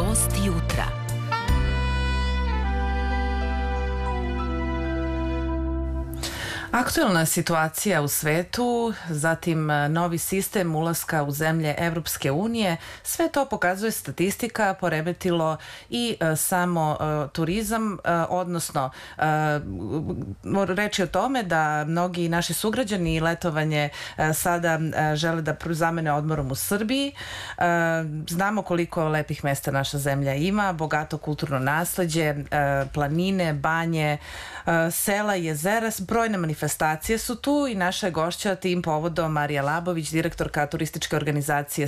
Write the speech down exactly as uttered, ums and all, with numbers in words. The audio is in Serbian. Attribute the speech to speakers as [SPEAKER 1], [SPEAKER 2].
[SPEAKER 1] Gost jutra. Aktuelna situacija u svetu, zatim novi sistem ulaska u zemlje Evropske unije, sve to pokazuje statistika, poremetilo i samo turizam, odnosno reč je o tome da mnogi naši sugrađani letovanje sada žele da zamene odmorom u Srbiji. Znamo koliko lepih mesta naša zemlja ima, bogato kulturno nasleđe, planine, banje, sela, jezera, brojne manifestacije su tu i naša je gošća tim povodom Marija Labović, direktorka turističke organizacije